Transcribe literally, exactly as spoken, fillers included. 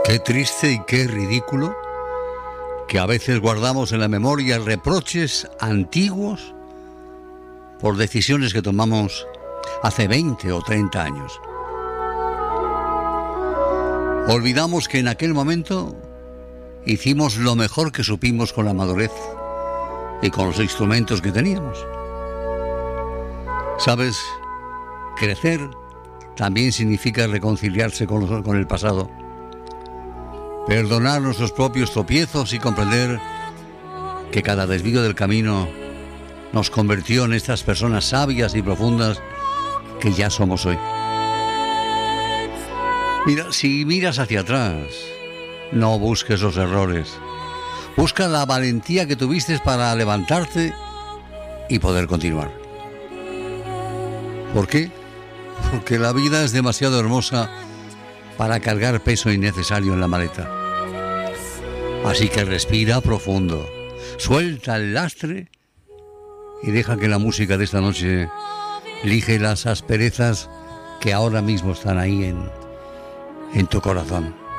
Qué triste y qué ridículo que a veces guardamos en la memoria reproches antiguos por decisiones que tomamos hace veinte o treinta años. Olvidamos que en aquel momento hicimos lo mejor que supimos con la madurez y con los instrumentos que teníamos. ¿Sabes? Crecer también significa reconciliarse con, los, con el pasado, perdonar nuestros propios tropiezos y comprender que cada desvío del camino nos convirtió en estas personas sabias y profundas que ya somos hoy. Mira, si miras hacia atrás, no busques los errores. Busca la valentía que tuviste para levantarte y poder continuar. ¿Por qué? Porque la vida es demasiado hermosa para cargar peso innecesario en la maleta. Así que respira profundo, suelta el lastre y deja que la música de esta noche lige las asperezas que ahora mismo están ahí en, en tu corazón.